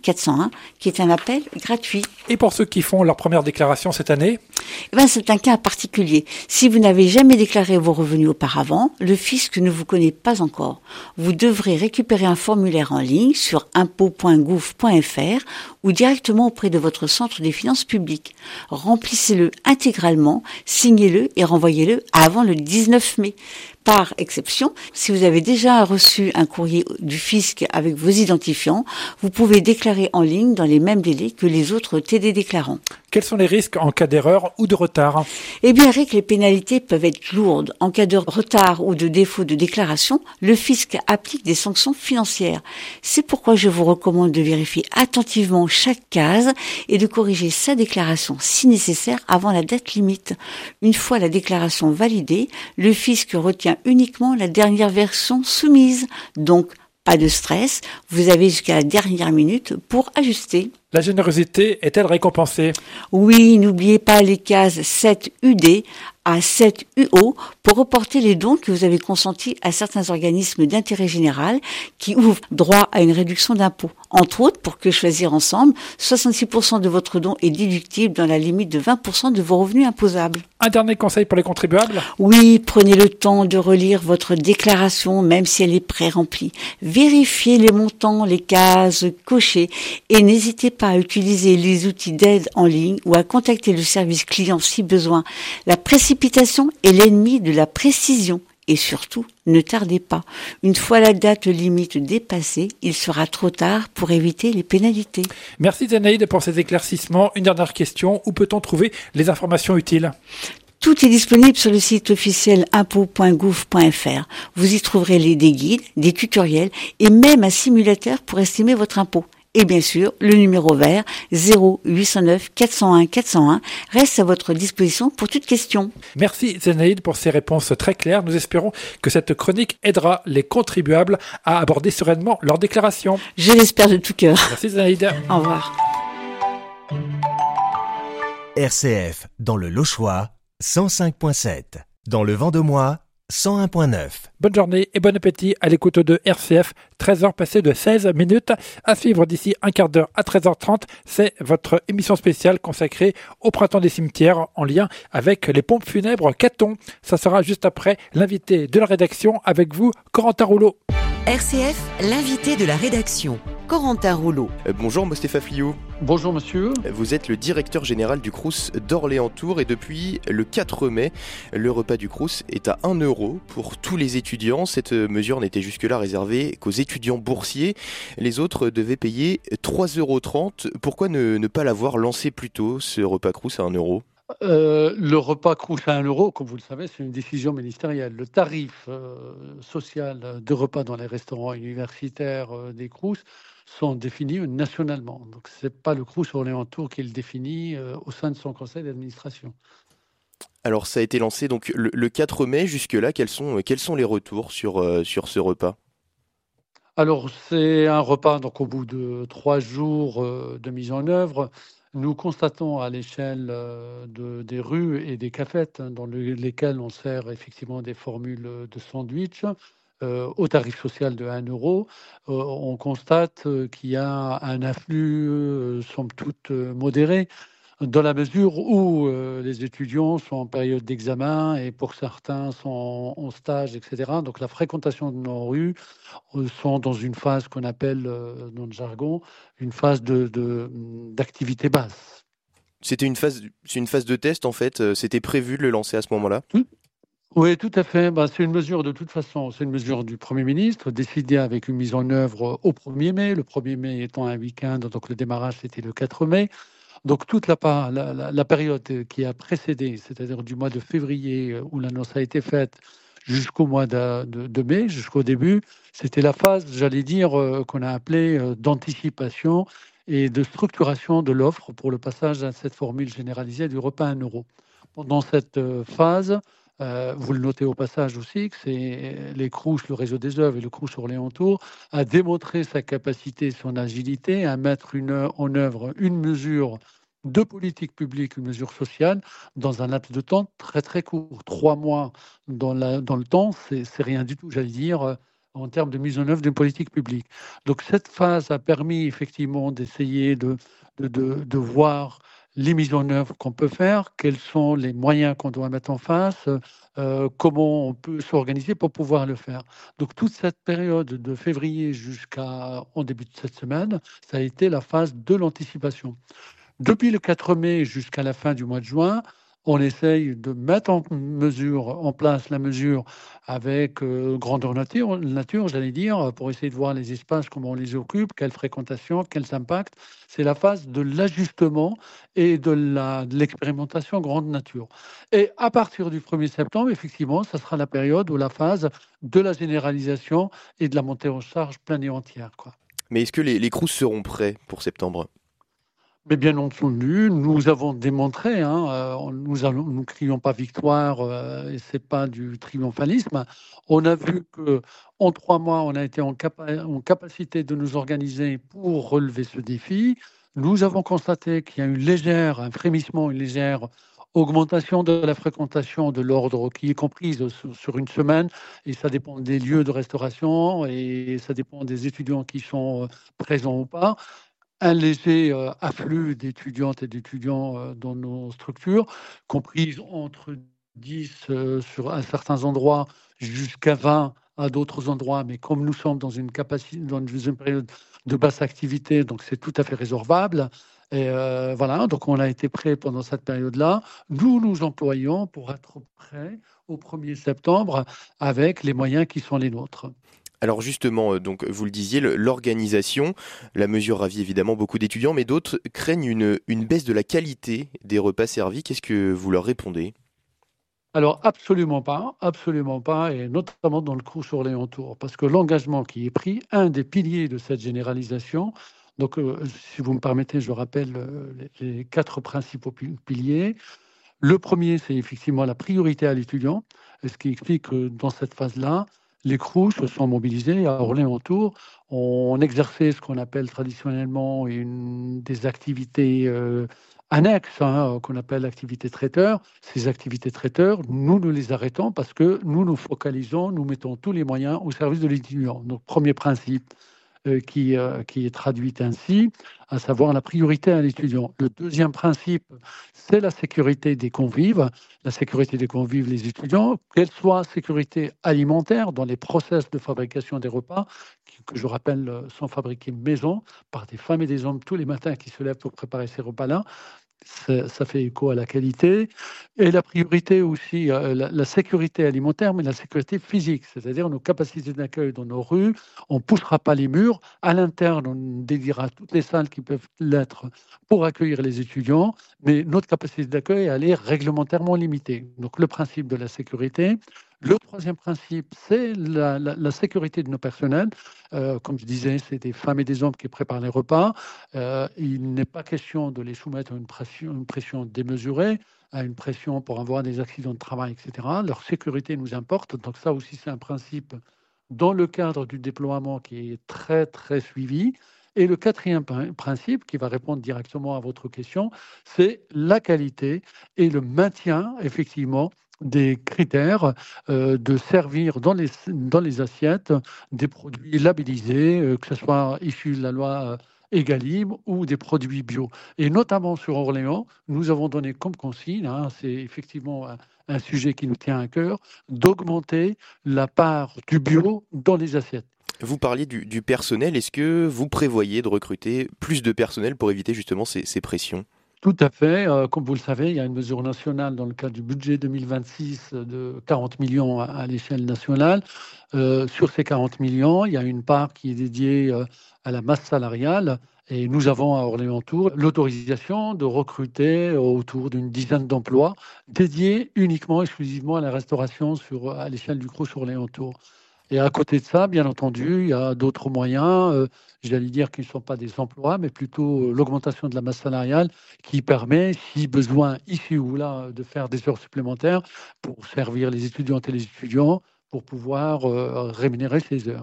401, qui est un appel gratuit. Et pour ceux qui font leur première déclaration cette année ? C'est un cas particulier. Si vous n'avez jamais déclaré vos revenus auparavant, le fisc ne vous connaît pas encore. Vous devrez récupérer un formulaire en ligne sur impôts.gouv.fr ou directement auprès de votre centre des finances publiques. Remplissez-le intégralement, signez-le et renvoyez-le avant le 19 mai. Par exception, si vous avez déjà reçu un courrier du fisc avec vos identifiants, vous pouvez déclarer en ligne dans les mêmes délais que les autres TD déclarants. Quels sont les risques en cas d'erreur ou de retard ? Eric, les pénalités peuvent être lourdes. En cas de retard ou de défaut de déclaration, le fisc applique des sanctions financières. C'est pourquoi je vous recommande de vérifier attentivement chaque case et de corriger sa déclaration si nécessaire avant la date limite. Une fois la déclaration validée, le fisc retient uniquement la dernière version soumise. Donc, pas de stress, vous avez jusqu'à la dernière minute pour ajuster. La générosité est-elle récompensée ? Oui, n'oubliez pas les cases 7UD à 7UO pour reporter les dons que vous avez consentis à certains organismes d'intérêt général qui ouvrent droit à une réduction d'impôt. Entre autres, pour que choisir ensemble, 66% de votre don est déductible dans la limite de 20% de vos revenus imposables. Un dernier conseil pour les contribuables ? Oui, prenez le temps de relire votre déclaration, même si elle est pré-remplie. Vérifiez les montants, les cases cochées et n'hésitez pas à utiliser les outils d'aide en ligne ou à contacter le service client si besoin. La précipitation est l'ennemi de la précision. Et surtout, ne tardez pas. Une fois la date limite dépassée, il sera trop tard pour éviter les pénalités. Merci Zénaïde pour ces éclaircissements. Une dernière question, où peut-on trouver les informations utiles ? Tout est disponible sur le site officiel impôts.gouv.fr. Vous y trouverez des guides, des tutoriels et même un simulateur pour estimer votre impôt. Et bien sûr, le numéro vert 0809 401 401 reste à votre disposition pour toute question. Merci Zénaïde pour ces réponses très claires. Nous espérons que cette chronique aidera les contribuables à aborder sereinement leur déclaration. Je l'espère de tout cœur. Merci Zénaïde. Au revoir. RCF, dans le Lochois, 105.7. Dans le Vendomois, 101.9. Bonne journée et bon appétit à l'écoute de RCF. 13h passées de 16 minutes. À suivre d'ici un quart d'heure à 13h30. C'est votre émission spéciale consacrée au printemps des cimetières en lien avec les pompes funèbres Caton. Ça sera juste après l'invité de la rédaction avec vous, Corentin Rouleau. RCF, l'invité de la rédaction, Corentin Rouleau. Bonjour Mostefa Fliou. Bonjour monsieur. Vous êtes le directeur général du Crous d'Orléans-Tours et depuis le 4 mai, le repas du Crous est à 1 € pour tous les étudiants. Cette mesure n'était jusque-là réservée qu'aux étudiants boursiers. Les autres devaient payer 3,30 €. Pourquoi ne pas l'avoir lancé plus tôt, ce repas Crous à 1 €? Le repas Crous à 1 €, comme vous le savez, c'est une décision ministérielle. Le tarif social de repas dans les restaurants universitaires des Crous sont définis nationalement. Donc, ce n'est pas le Crous Orléans-Tours qui le définit au sein de son conseil d'administration. Alors, ça a été lancé donc le 4 mai. Jusque-là, quels sont les retours sur ce repas ? Alors, c'est un repas, donc au bout de 3 jours de mise en œuvre, nous constatons à l'échelle des rues et des cafettes dans lesquelles on sert effectivement des formules de sandwich au tarif social de 1 €, on constate qu'il y a un afflux somme toute modéré, dans la mesure où les étudiants sont en période d'examen et pour certains sont en stage, etc. Donc la fréquentation de nos rues sont dans une phase qu'on appelle, dans le jargon, une phase d'activité basse. C'est une phase de test en fait, c'était prévu de le lancer à ce moment-là ? Oui, tout à fait. C'est une mesure de toute façon, c'est une mesure du Premier ministre, décidée avec une mise en œuvre au 1er mai, le 1er mai étant un week-end, donc le démarrage c'était le 4 mai. Donc toute la période qui a précédé, c'est-à-dire du mois de février où l'annonce a été faite jusqu'au mois de mai, jusqu'au début, c'était la phase, j'allais dire, qu'on a appelée d'anticipation et de structuration de l'offre pour le passage à cette formule généralisée du repas à 1 €. Pendant cette phase, vous le notez au passage aussi, que c'est les Crous, le réseau des œuvres et le Crous Orléans-Tours a démontré sa capacité, son agilité à mettre en œuvre une mesure de politique publique, une mesure sociale, dans un laps de temps très très court. 3 mois dans le temps, c'est rien du tout, j'allais dire. en termes de mise en œuvre d'une politique publique. Donc cette phase a permis effectivement d'essayer de voir les mises en œuvre qu'on peut faire, quels sont les moyens qu'on doit mettre en face, comment on peut s'organiser pour pouvoir le faire. Donc toute cette période de février jusqu'en début de cette semaine, ça a été la phase de l'anticipation. Depuis le 4 mai jusqu'à la fin du mois de juin, on essaye de mettre en place la mesure avec grandeur nature, j'allais dire, pour essayer de voir les espaces, comment on les occupe, quelle fréquentation, quels impacts. C'est la phase de l'ajustement et de l'expérimentation grande nature. Et à partir du 1er septembre, effectivement, ça sera la période où la phase de la généralisation et de la montée en charge pleine et entière, quoi. Mais est-ce que les Crous seront prêts pour septembre? Mais bien entendu, nous avons démontré, nous ne crions pas victoire, et c'est pas du triomphalisme. On a vu que en 3 mois, on a été en capacité de nous organiser pour relever ce défi. Nous avons constaté qu'il y a un frémissement, une légère augmentation de la fréquentation de l'ordre qui est comprise sur une semaine, et ça dépend des lieux de restauration et ça dépend des étudiants qui sont présents ou pas. Un léger afflux d'étudiantes et d'étudiants dans nos structures, comprises entre 10 à certains endroits jusqu'à 20 à d'autres endroits. Mais comme nous sommes dans une période de basse activité, donc c'est tout à fait résorbable. Et voilà, donc on a été prêts pendant cette période-là. Nous nous employons pour être prêts au 1er septembre avec les moyens qui sont les nôtres. Alors justement, donc vous le disiez, l'organisation, la mesure ravit évidemment beaucoup d'étudiants, mais d'autres craignent une baisse de la qualité des repas servis. Qu'est-ce que vous leur répondez? Alors absolument pas, et notamment dans le Crous Orléans-Tours, parce que l'engagement qui est pris, un des piliers de cette généralisation, donc si vous me permettez, je rappelle les 4 principaux piliers. Le premier, c'est effectivement la priorité à l'étudiant, ce qui explique que dans cette phase-là, les Crous se sont mobilisés à Orléans-Tours. On exerçait ce qu'on appelle traditionnellement des activités annexes, qu'on appelle activités traiteurs. Ces activités traiteurs, nous les arrêtons parce que nous nous focalisons, nous mettons tous les moyens au service de l'étudiant. Donc, premier principe qui est traduite ainsi, à savoir la priorité à l'étudiant. Le deuxième principe, c'est la sécurité des convives. La sécurité des convives, les étudiants, qu'elle soit sécurité alimentaire dans les process de fabrication des repas, que je rappelle sont fabriqués maison par des femmes et des hommes tous les matins qui se lèvent pour préparer ces repas-là. Ça fait écho à la qualité. Et la priorité aussi, la sécurité alimentaire, mais la sécurité physique, c'est-à-dire nos capacités d'accueil dans nos rues. On ne poussera pas les murs. À l'interne, on dédiera toutes les salles qui peuvent l'être pour accueillir les étudiants, mais notre capacité d'accueil, elle est réglementairement limitée. Donc le principe de la sécurité. Le troisième principe, c'est la sécurité de nos personnels. Comme je disais, c'est des femmes et des hommes qui préparent les repas. Il n'est pas question de les soumettre à une pression démesurée, à une pression pour avoir des accidents de travail, etc. Leur sécurité nous importe. Donc ça aussi, c'est un principe dans le cadre du déploiement qui est très, très suivi. Et le quatrième principe, qui va répondre directement à votre question, c'est la qualité et le maintien, effectivement, des critères de servir dans les assiettes des produits labellisés, que ce soit issus de la loi Egalim ou des produits bio. Et notamment sur Orléans, nous avons donné comme consigne, c'est effectivement un sujet qui nous tient à cœur, d'augmenter la part du bio dans les assiettes. Vous parliez du personnel. Est-ce que vous prévoyez de recruter plus de personnel pour éviter justement ces pressions? Tout à fait. Comme vous le savez, il y a une mesure nationale dans le cadre du budget 2026 de 40 millions à l'échelle nationale. Sur ces 40 millions, il y a une part qui est dédiée à la masse salariale. Et nous avons à Orléans-Tours l'autorisation de recruter autour d'une dizaine d'emplois dédiés uniquement, exclusivement à la restauration à l'échelle du Crous Orléans-Tours. Et à côté de ça, bien entendu, il y a d'autres moyens, j'allais dire qui ne sont pas des emplois, mais plutôt l'augmentation de la masse salariale qui permet, si besoin ici ou là, de faire des heures supplémentaires pour servir les étudiantes et les étudiants, pour pouvoir rémunérer ces heures.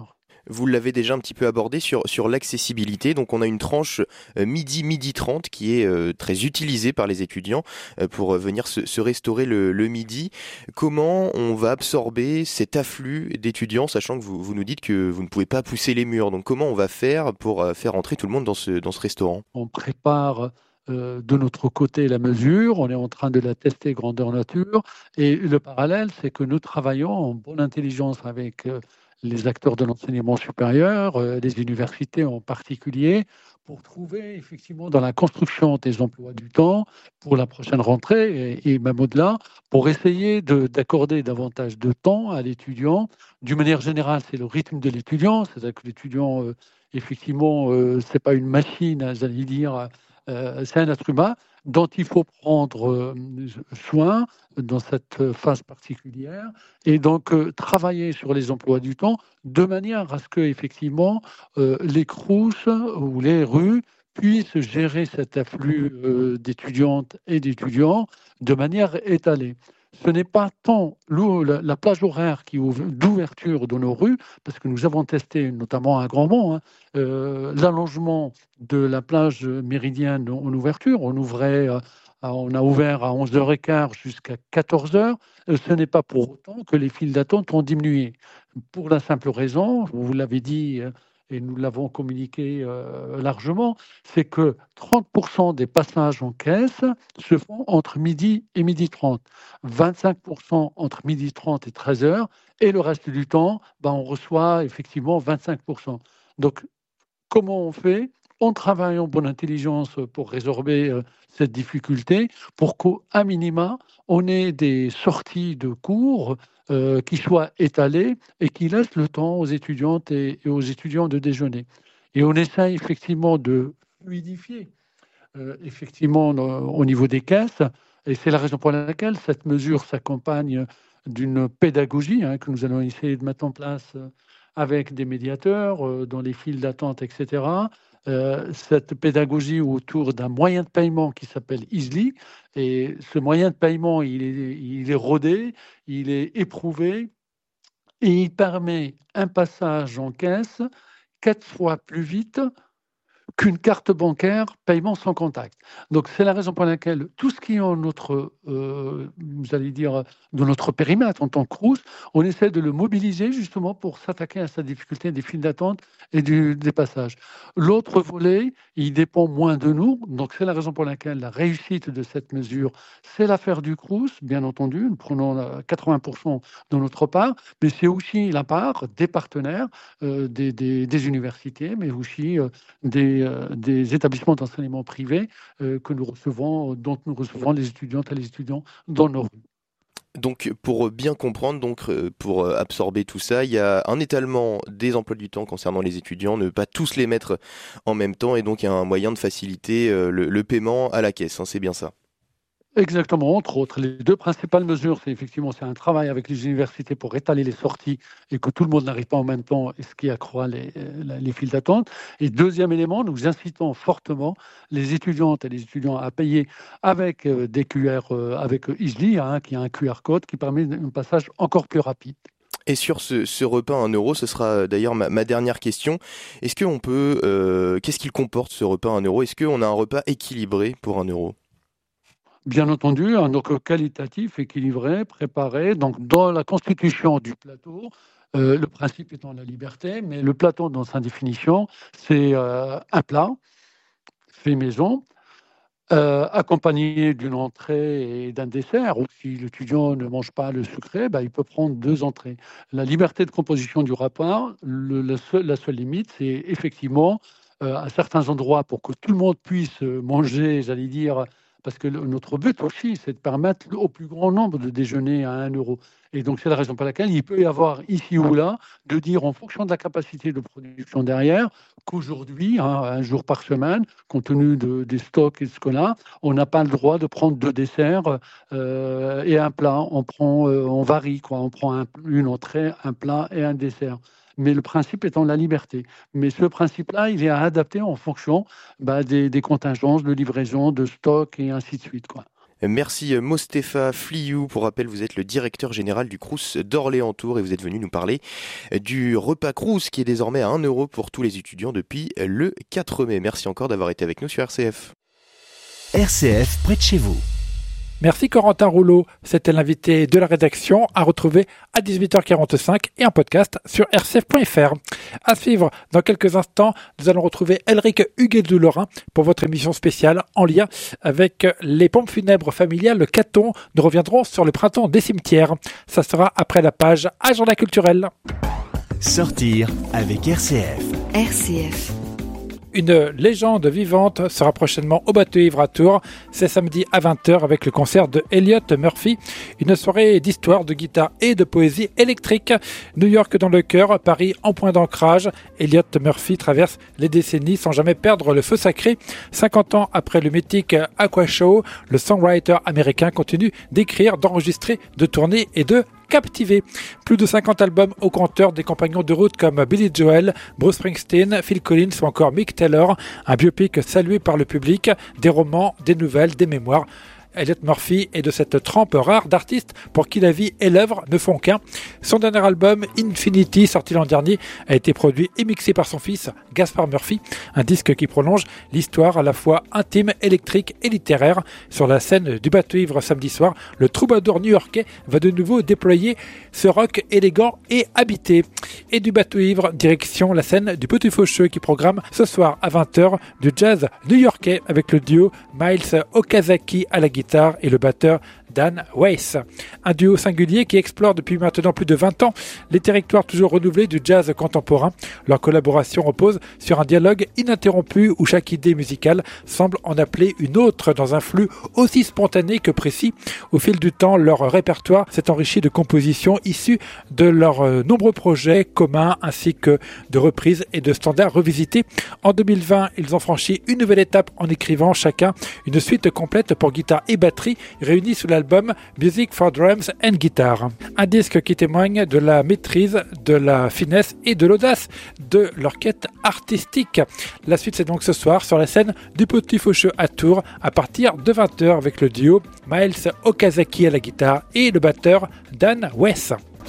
Vous l'avez déjà un petit peu abordé sur l'accessibilité. Donc on a une tranche midi 30 qui est très utilisée par les étudiants pour venir se restaurer le midi. Comment on va absorber cet afflux d'étudiants, sachant que vous nous dites que vous ne pouvez pas pousser les murs. Donc comment on va faire pour faire entrer tout le monde dans ce restaurant? On prépare de notre côté la mesure, on est en train de la tester grandeur nature. Et le parallèle, c'est que nous travaillons en bonne intelligence avec les acteurs de l'enseignement supérieur, les universités en particulier, pour trouver effectivement dans la construction des emplois du temps pour la prochaine rentrée et même au-delà, pour essayer d'accorder davantage de temps à l'étudiant. D'une manière générale, c'est le rythme de l'étudiant, c'est-à-dire que l'étudiant, effectivement, c'est pas une machine, j'allais dire, c'est un être humain dont il faut prendre soin dans cette phase particulière et donc travailler sur les emplois du temps de manière à ce que effectivement les crous ou les rues puissent gérer cet afflux d'étudiantes et d'étudiants de manière étalée. Ce n'est pas tant la plage horaire d'ouverture de nos rues, parce que nous avons testé notamment à Grandmont l'allongement de la plage méridienne en ouverture. On a ouvert à 11h15 jusqu'à 14h. Ce n'est pas pour autant que les files d'attente ont diminué. Pour la simple raison, vous l'avez dit et nous l'avons communiqué largement, c'est que 30% des passages en caisse se font entre midi et midi 30, 25% entre midi 30 et 13h, et le reste du temps, on reçoit effectivement 25%. Donc, comment on fait? On travaille en bonne intelligence pour résorber cette difficulté, pour qu'à minima, on ait des sorties de cours qui soient étalées et qui laissent le temps aux étudiantes et aux étudiants de déjeuner. Et on essaie effectivement de fluidifier effectivement au niveau des caisses, et c'est la raison pour laquelle cette mesure s'accompagne d'une pédagogie que nous allons essayer de mettre en place avec des médiateurs dans les files d'attente, etc. Cette pédagogie autour d'un moyen de paiement qui s'appelle Easly. Et ce moyen de paiement, il est rodé, il est éprouvé et il permet un passage en caisse 4 fois plus vite qu'une carte bancaire paiement sans contact. Donc c'est la raison pour laquelle tout ce qui est en notre, vous allez dire, de notre périmètre en tant que Crous, on essaie de le mobiliser justement pour s'attaquer à cette difficulté des files d'attente et des passages. L'autre volet, il dépend moins de nous, donc c'est la raison pour laquelle la réussite de cette mesure, c'est l'affaire du Crous, bien entendu, nous prenons 80% de notre part, mais c'est aussi la part des partenaires, des universités, mais aussi des établissements d'enseignement privés que nous recevons, dont nous recevons les étudiantes et les étudiants dans nos rues. Donc, pour bien comprendre, pour absorber tout ça, il y a un étalement des emplois du temps concernant les étudiants, ne pas tous les mettre en même temps, et donc il y a un moyen de faciliter le paiement à la caisse, c'est bien ça? Exactement, entre autres. Les deux principales mesures, c'est un travail avec les universités pour étaler les sorties et que tout le monde n'arrive pas en même temps, et ce qui accroît les files d'attente. Et deuxième élément, nous incitons fortement les étudiantes et les étudiants à payer avec des QR, avec Easly, qui a un QR code qui permet un passage encore plus rapide. Et sur ce repas à 1 euro, ce sera d'ailleurs ma dernière question. Est-ce qu'on peut, qu'est-ce qu'il comporte ce repas à 1 euro? Est-ce qu'on a un repas équilibré pour 1 euro? Bien entendu, un eau qualitatif, équilibré, préparé. Donc, dans la constitution du plateau, le principe étant la liberté, mais le plateau, dans sa définition, c'est un plat fait maison, accompagné d'une entrée et d'un dessert. Ou si l'étudiant ne mange pas le sucré, il peut prendre 2 entrées. La liberté de composition du repas, la seule limite, c'est effectivement à certains endroits, pour que tout le monde puisse manger, j'allais dire, parce que notre but aussi, c'est de permettre au plus grand nombre de déjeuner à 1 euro. Et donc, c'est la raison pour laquelle il peut y avoir ici ou là, de dire en fonction de la capacité de production derrière, qu'aujourd'hui, un jour par semaine, compte tenu des stocks et de ce qu'on a, on n'a pas le droit de prendre 2 desserts et un plat. On varie, quoi. On prend une entrée, un plat et un dessert. Mais le principe étant la liberté. Mais ce principe-là, il est à adapter en fonction des contingences de livraison, de stock et ainsi de suite, quoi. Merci Mostefa Fliou. Pour rappel, vous êtes le directeur général du Crous d'Orléans-Tours et vous êtes venu nous parler du repas Crous qui est désormais à 1 € pour tous les étudiants depuis le 4 mai. Merci encore d'avoir été avec nous sur RCF. RCF près de chez vous. Merci Corentin Rouleau, c'était l'invité de la rédaction à retrouver à 18h45 et en podcast sur rcf.fr. À suivre, dans quelques instants, nous allons retrouver Elric Huguet-Doulorin pour votre émission spéciale en lien avec les pompes funèbres familiales Le Caton. Nous reviendrons sur le printemps des cimetières. Ça sera après la page Agenda culturel. Sortir avec RCF. RCF. Une légende vivante sera prochainement au Bateau Ivre à Tours. C'est samedi à 20h avec le concert de Elliott Murphy. Une soirée d'histoire, de guitare et de poésie électrique. New York dans le cœur, Paris en point d'ancrage. Elliott Murphy traverse les décennies sans jamais perdre le feu sacré. 50 ans après le mythique Aqua Show, le songwriter américain continue d'écrire, d'enregistrer, de tourner et de captivé. Plus de 50 albums au compteur des compagnons de route comme Billy Joel, Bruce Springsteen, Phil Collins ou encore Mick Taylor. Un biopic salué par le public, des romans, des nouvelles, des mémoires. Elliott Murphy est de cette trempe rare d'artistes pour qui la vie et l'œuvre ne font qu'un. Son dernier album, Infinity, sorti l'an dernier, a été produit et mixé par son fils, Gaspard Murphy. Un disque qui prolonge l'histoire à la fois intime, électrique et littéraire. Sur la scène du Bateau Ivre samedi soir, le troubadour new-yorkais va de nouveau déployer ce rock élégant et habité. Et du Bateau Ivre, direction la scène du Petit Faucheux qui programme ce soir à 20h du jazz new-yorkais avec le duo Miles Okazaki à la guitare et le batteur Dan Weiss. Un duo singulier qui explore depuis maintenant plus de 20 ans les territoires toujours renouvelés du jazz contemporain. Leur collaboration repose sur un dialogue ininterrompu où chaque idée musicale semble en appeler une autre dans un flux aussi spontané que précis. Au fil du temps, leur répertoire s'est enrichi de compositions issues de leurs nombreux projets communs ainsi que de reprises et de standards revisités. En 2020, ils ont franchi une nouvelle étape en écrivant chacun une suite complète pour guitare et batterie réunie sous l'album Music for Drums and Guitar. Un disque qui témoigne de la maîtrise, de la finesse et de l'audace de leur quête artistique. La suite c'est donc ce soir sur la scène du Petit Faucheux à Tours à partir de 20h avec le duo Miles Okazaki à la guitare et le batteur Dan Weiss.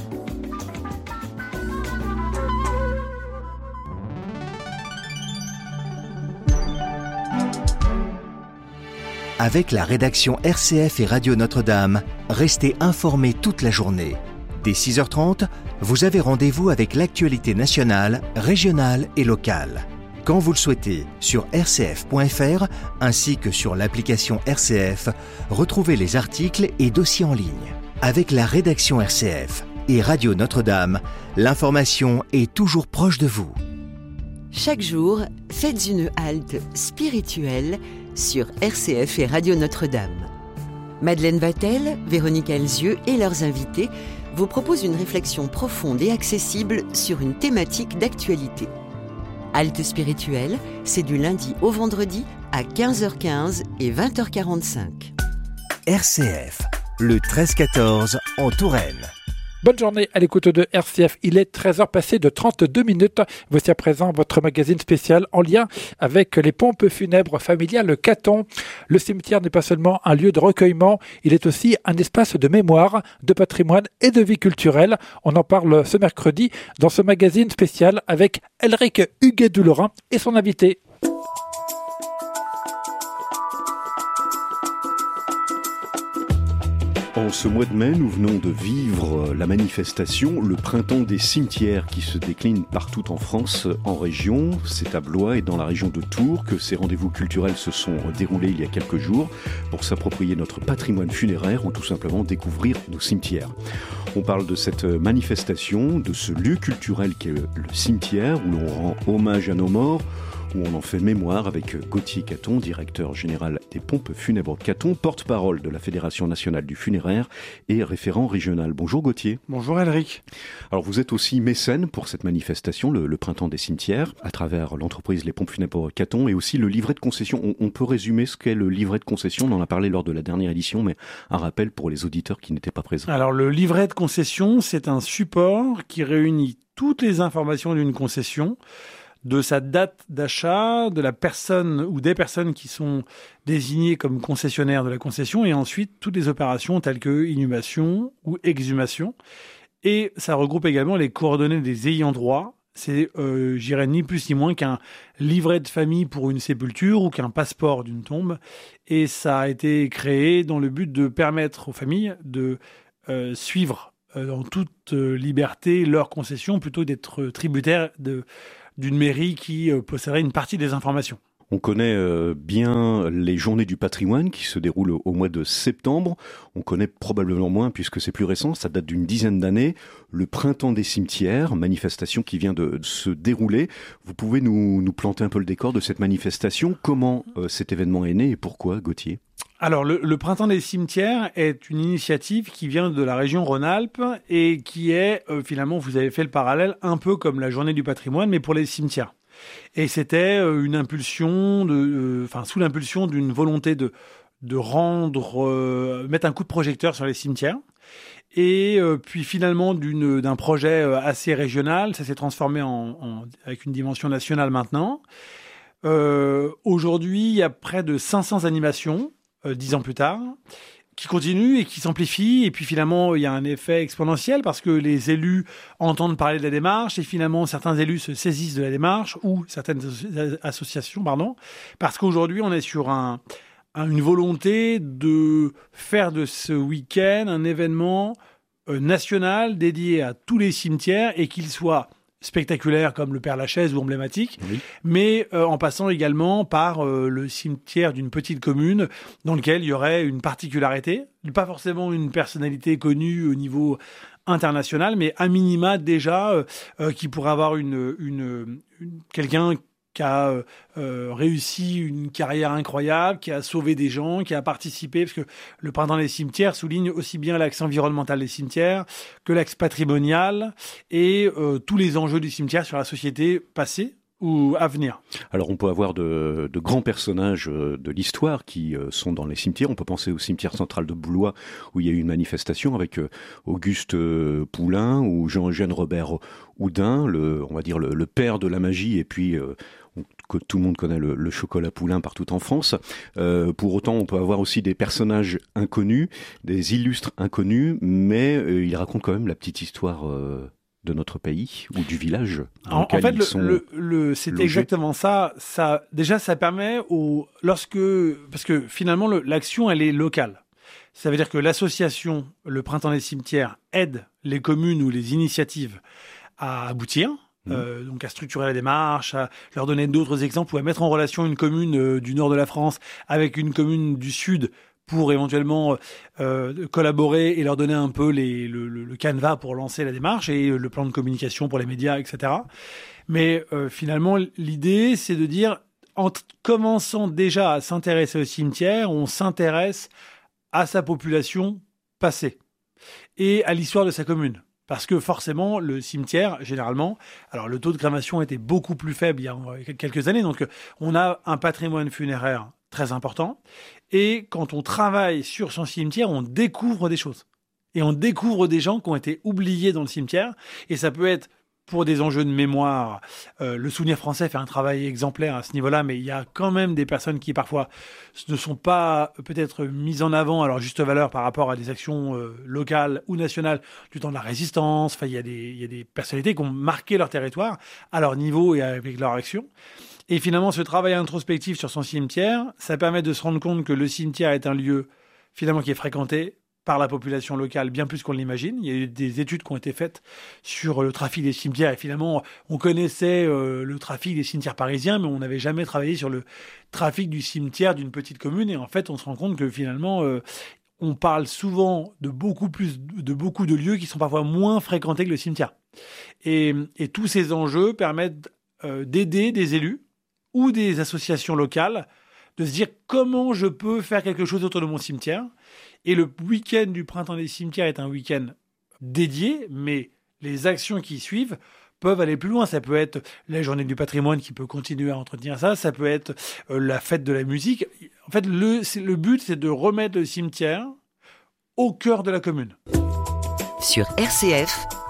Avec la rédaction RCF et Radio Notre-Dame, restez informés toute la journée. Dès 6h30, vous avez rendez-vous avec l'actualité nationale, régionale et locale. Quand vous le souhaitez, sur rcf.fr ainsi que sur l'application RCF, retrouvez les articles et dossiers en ligne. Avec la rédaction RCF et Radio Notre-Dame, l'information est toujours proche de vous. Chaque jour, faites une halte spirituelle sur RCF et Radio Notre-Dame. Madeleine Vatel, Véronique Alzieux et leurs invités vous proposent une réflexion profonde et accessible sur une thématique d'actualité. Halte spirituelle, c'est du lundi au vendredi à 15h15 et 20h45. RCF, le 13-14 en Touraine. Bonne journée à l'écoute de RCF. Il est 13h passé de 32 minutes. Voici à présent votre magazine spécial en lien avec les pompes funèbres familiales Le Caton. Le cimetière n'est pas seulement un lieu de recueillement, il est aussi un espace de mémoire, de patrimoine et de vie culturelle. On en parle ce mercredi dans ce magazine spécial avec Elric Huguet-Doulorin et son invité. En ce mois de mai, nous venons de vivre la manifestation Le Printemps des cimetières qui se décline partout en France, en région. C'est à Blois et dans la région de Tours que ces rendez-vous culturels se sont déroulés il y a quelques jours pour s'approprier notre patrimoine funéraire ou tout simplement découvrir nos cimetières. On parle de cette manifestation, de ce lieu culturel qu'est le cimetière où l'on rend hommage à nos morts, où on en fait mémoire avec Gauthier Caton, directeur général des pompes funèbres Caton, porte-parole de la Fédération nationale du funéraire et référent régional. Bonjour Gauthier. Bonjour Elric. Alors vous êtes aussi mécène pour cette manifestation, le Printemps des cimetières, à travers l'entreprise Les Pompes funèbres Caton et aussi le livret de concession. On peut résumer ce qu'est le livret de concession, on en a parlé lors de la dernière édition, mais un rappel pour les auditeurs qui n'étaient pas présents. Alors le livret de concession, c'est un support qui réunit toutes les informations d'une concession, de sa date d'achat, de la personne ou des personnes qui sont désignées comme concessionnaires de la concession, et ensuite toutes les opérations telles que inhumation ou exhumation. Et ça regroupe également les coordonnées des ayants droit. C'est, j'irais ni plus ni moins qu'un livret de famille pour une sépulture ou qu'un passeport d'une tombe. Et ça a été créé dans le but de permettre aux familles de suivre en toute liberté leur concession plutôt que d'être tributaires d'une mairie qui posséderait une partie des informations. On connaît bien les journées du patrimoine qui se déroulent au mois de septembre. On connaît probablement moins, puisque c'est plus récent, ça date d'une dizaine d'années, le printemps des cimetières, manifestation qui vient de se dérouler. Vous pouvez nous planter un peu le décor de cette manifestation. Comment cet événement est né et pourquoi, Gauthier ? Alors, le printemps des cimetières est une initiative qui vient de la région Rhône-Alpes et qui est, finalement, vous avez fait le parallèle, un peu comme la journée du patrimoine, mais pour les cimetières. Et c'était une impulsion, sous l'impulsion d'une volonté de mettre un coup de projecteur sur les cimetières. Et puis finalement, d'un projet assez régional, ça s'est transformé avec une dimension nationale maintenant. Aujourd'hui, il y a près de 500 animations, 10 ans plus tard, qui continue et qui s'amplifie. Et puis finalement, il y a un effet exponentiel parce que les élus entendent parler de la démarche et finalement, certains élus se saisissent de la démarche ou certaines associations, parce qu'aujourd'hui, on est sur une volonté de faire de ce week-end un événement national dédié à tous les cimetières et qu'il soit spectaculaire comme le Père-Lachaise ou emblématique, oui. Mais en passant également par le cimetière d'une petite commune dans lequel il y aurait une particularité, pas forcément une personnalité connue au niveau international, mais à minima déjà qui pourrait avoir quelqu'un qui a réussi une carrière incroyable, qui a sauvé des gens, qui a participé, parce que le printemps des cimetières souligne aussi bien l'axe environnemental des cimetières que l'axe patrimonial et tous les enjeux du cimetière sur la société passée ou à venir. Alors on peut avoir de grands personnages de l'histoire qui sont dans les cimetières. On peut penser au cimetière central de Blois où il y a eu une manifestation avec Auguste Poulain ou Jean-Eugène Robert Houdin, on va dire le père de la magie, et puis que tout le monde connaît le chocolat Poulain partout en France. Pour autant, on peut avoir aussi des personnages inconnus, des illustres inconnus, mais ils racontent quand même la petite histoire de notre pays ou du village. En fait, c'est exactement ça. Déjà, ça permet parce que finalement, l'action, elle est locale. Ça veut dire que l'association, le Printemps des cimetières, aide les communes ou les initiatives à aboutir. Donc à structurer la démarche, à leur donner d'autres exemples ou à mettre en relation une commune du nord de la France avec une commune du sud pour éventuellement collaborer et leur donner un peu le canevas pour lancer la démarche et le plan de communication pour les médias, etc. Mais finalement, l'idée, c'est de dire, en commençant déjà à s'intéresser au cimetière, on s'intéresse à sa population passée et à l'histoire de sa commune. Parce que forcément, le cimetière, généralement, alors le taux de crémation était beaucoup plus faible il y a quelques années, donc on a un patrimoine funéraire très important. Et quand on travaille sur son cimetière, on découvre des choses. Et on découvre des gens qui ont été oubliés dans le cimetière. Et ça peut être pour des enjeux de mémoire. Le Souvenir français fait un travail exemplaire à ce niveau-là, mais il y a quand même des personnes qui parfois ne sont pas peut-être mises en avant à leur juste valeur par rapport à des actions locales ou nationales du temps de la Résistance. Enfin, il y a des personnalités qui ont marqué leur territoire à leur niveau et avec leur action. Et finalement, ce travail introspectif sur son cimetière, ça permet de se rendre compte que le cimetière est un lieu finalement qui est fréquenté par la population locale bien plus qu'on l'imagine. Il y a eu des études qui ont été faites sur le trafic des cimetières et finalement on connaissait le trafic des cimetières parisiens, mais on n'avait jamais travaillé sur le trafic du cimetière d'une petite commune. Et en fait, on se rend compte que finalement on parle souvent de beaucoup de lieux qui sont parfois moins fréquentés que le cimetière. Et tous ces enjeux permettent d'aider des élus ou des associations locales de se dire comment je peux faire quelque chose autour de mon cimetière. Et le week-end du Printemps des cimetières est un week-end dédié, mais les actions qui suivent peuvent aller plus loin. Ça peut être la journée du patrimoine qui peut continuer à entretenir ça. Ça peut être la fête de la musique. En fait, le but, c'est de remettre le cimetière au cœur de la commune. Sur RCF,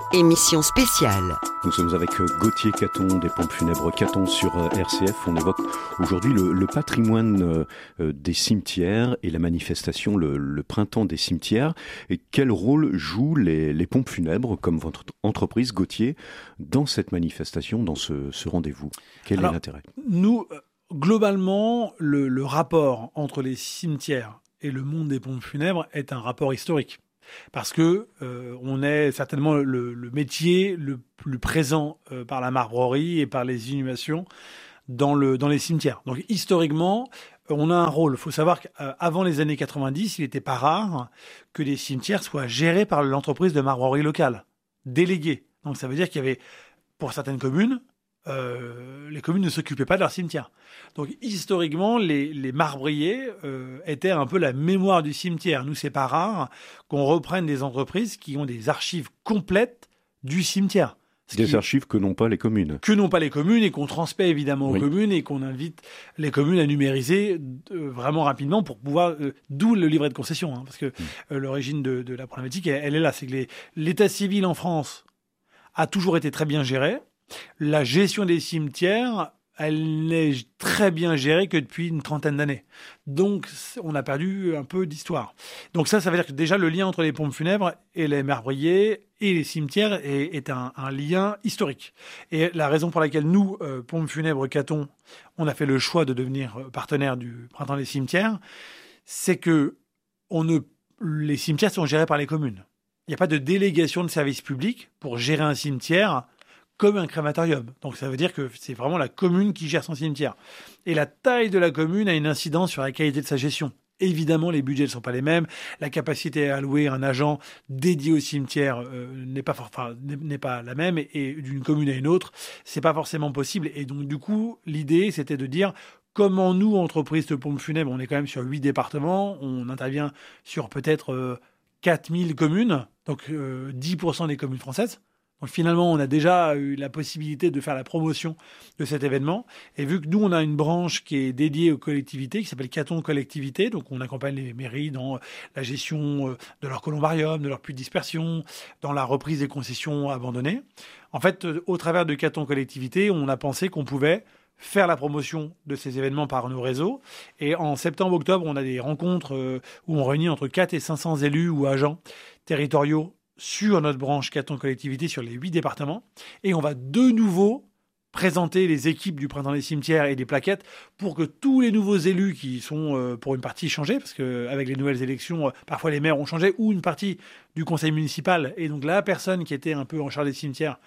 Émission spéciale. Nous sommes avec Gauthier Caton des Pompes Funèbres Caton sur RCF. On évoque aujourd'hui le patrimoine des cimetières et la manifestation le printemps des cimetières. Et quel rôle jouent les Pompes Funèbres, comme votre entreprise, Gauthier, dans cette manifestation, dans ce rendez-vous? Quel est l'intérêt? Nous, globalement, le rapport entre les cimetières et le monde des pompes funèbres est un rapport historique. Parce que on est certainement le métier le plus présent par la marbrerie et par les inhumations dans les cimetières. Donc historiquement, on a un rôle. Il faut savoir qu'avant les années 90, il n'était pas rare que les cimetières soient gérés par l'entreprise de marbrerie locale, déléguée. Donc ça veut dire qu'il y avait, pour certaines communes, les communes ne s'occupaient pas de leur cimetière. Donc historiquement, les marbriers étaient un peu la mémoire du cimetière. Nous, c'est pas rare qu'on reprenne des entreprises qui ont des archives complètes du cimetière. Des archives que n'ont pas les communes. Que n'ont pas les communes et qu'on transmet évidemment aux communes et qu'on invite les communes à numériser vraiment rapidement pour pouvoir... d'où le livret de concession, hein, parce que l'origine de la problématique, elle est là. C'est que l'état civil en France a toujours été très bien géré. La gestion des cimetières, elle n'est très bien gérée que depuis une trentaine d'années. Donc, on a perdu un peu d'histoire. Donc ça veut dire que déjà, le lien entre les pompes funèbres et les marbriers et les cimetières est un lien historique. Et la raison pour laquelle nous, Pompes Funèbres Caton, on a fait le choix de devenir partenaire du Printemps des cimetières, c'est que les cimetières sont gérés par les communes. Il n'y a pas de délégation de service public pour gérer un cimetière comme un crématorium. Donc ça veut dire que c'est vraiment la commune qui gère son cimetière. Et la taille de la commune a une incidence sur la qualité de sa gestion. Évidemment, les budgets ne sont pas les mêmes. La capacité à allouer un agent dédié au cimetière n'est pas la même. Et d'une commune à une autre, c'est pas forcément possible. Et donc, du coup, l'idée, c'était de dire comment nous, entreprise de pompes funèbres, on est quand même sur 8 départements, on intervient sur peut-être 4000 communes, donc 10% des communes françaises. Donc finalement, on a déjà eu la possibilité de faire la promotion de cet événement. Et vu que nous, on a une branche qui est dédiée aux collectivités, qui s'appelle Caton Collectivité, donc on accompagne les mairies dans la gestion de leur columbarium, de leur puits de dispersion, dans la reprise des concessions abandonnées. En fait, au travers de Caton Collectivité, on a pensé qu'on pouvait faire la promotion de ces événements par nos réseaux. Et en septembre-octobre, on a des rencontres où on réunit entre 4 et 500 élus ou agents territoriaux sur notre branche Caton Collectivité sur les 8 départements. Et on va de nouveau présenter les équipes du Printemps des cimetières et des plaquettes pour que tous les nouveaux élus qui sont pour une partie changés, parce qu'avec les nouvelles élections, parfois les maires ont changé, ou une partie du conseil municipal, et donc la personne qui était un peu en charge des cimetières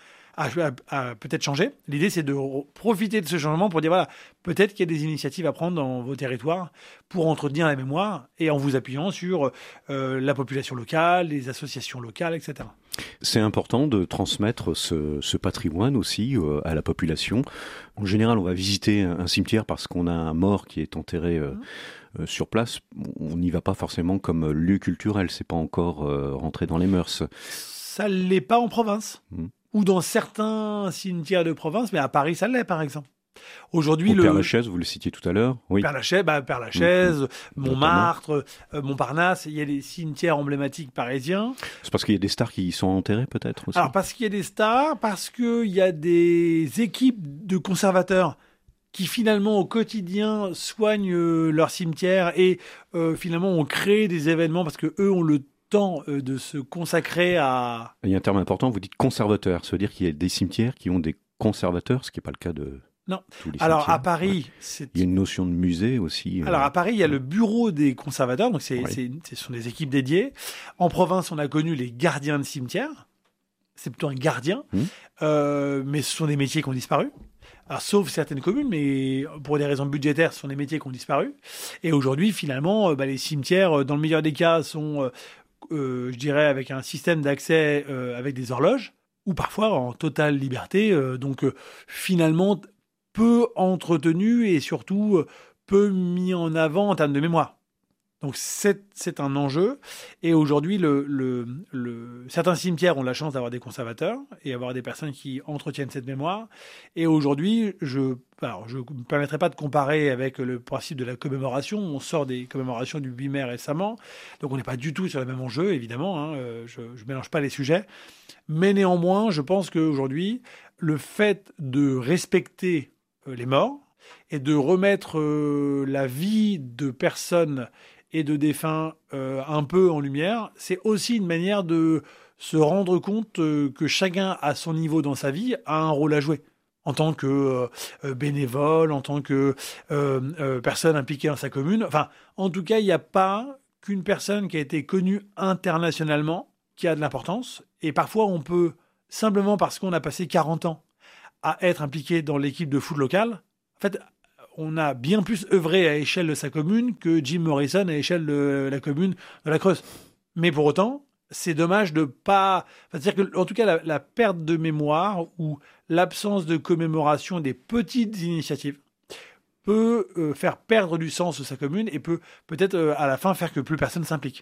a peut-être changé. L'idée, c'est de profiter de ce changement pour dire, voilà, peut-être qu'il y a des initiatives à prendre dans vos territoires pour entretenir la mémoire et en vous appuyant sur la population locale, les associations locales, etc. C'est important de transmettre ce patrimoine aussi à la population. En général, on va visiter un cimetière parce qu'on a un mort qui est enterré sur place. On n'y va pas forcément comme lieu culturel. C'est pas encore rentré dans les mœurs. Ça l'est pas en province. Ou dans certains cimetières de province, mais à Paris, ça l'est, par exemple. Aujourd'hui, Père-Lachaise, vous le citiez tout à l'heure. Oui. Père-Lachaise, Montmartre, Montparnasse, il y a des cimetières emblématiques parisiens. C'est parce qu'il y a des stars qui y sont enterrées, peut-être aussi. Alors, parce qu'il y a des stars, parce qu'il y a des équipes de conservateurs qui finalement au quotidien soignent leur cimetière et finalement ont créé des événements parce que eux ont le temps de se consacrer à... Il y a un terme important, vous dites conservateur. Ça veut dire qu'il y a des cimetières qui ont des conservateurs, ce qui n'est pas le cas de non. tous les Alors cimetières. À Paris... Il y a une notion de musée aussi. Alors à Paris, il y a le bureau des conservateurs, donc ce sont des équipes dédiées. En province, on a connu les gardiens de cimetières. C'est plutôt un gardien, mais ce sont des métiers qui ont disparu. Alors, sauf certaines communes, mais pour des raisons budgétaires, ce sont des métiers qui ont disparu. Et aujourd'hui, finalement, les cimetières, dans le meilleur des cas, sont... je dirais avec un système d'accès avec des horloges, ou parfois en totale liberté, donc finalement peu entretenu et surtout peu mis en avant en termes de mémoire. Donc c'est un enjeu. Et aujourd'hui, certains cimetières ont la chance d'avoir des conservateurs et avoir des personnes qui entretiennent cette mémoire. Et aujourd'hui, je ne me permettrai pas de comparer avec le principe de la commémoration. On sort des commémorations du 8 mai récemment. Donc on n'est pas du tout sur le même enjeu, évidemment. Je ne mélange pas les sujets. Mais néanmoins, je pense qu'aujourd'hui, le fait de respecter les morts et de remettre la vie de personnes et de défunts un peu en lumière, c'est aussi une manière de se rendre compte que chacun, à son niveau dans sa vie, a un rôle à jouer. En tant que bénévole, en tant que personne impliquée dans sa commune. Enfin, en tout cas, il n'y a pas qu'une personne qui a été connue internationalement qui a de l'importance. Et parfois, on peut, simplement parce qu'on a passé 40 ans à être impliqué dans l'équipe de foot locale, en fait, on a bien plus œuvré à l'échelle de sa commune que Jim Morrison à l'échelle de la commune de la Creuse. Mais pour autant, c'est dommage de pas... C'est-à-dire que, en tout cas, la perte de mémoire ou l'absence de commémoration des petites initiatives peut faire perdre du sens de sa commune et peut peut-être à la fin faire que plus personne s'implique.